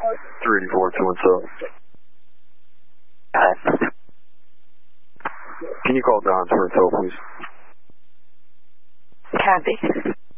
384, 217. Can you call Don's for a tow, please? Copy.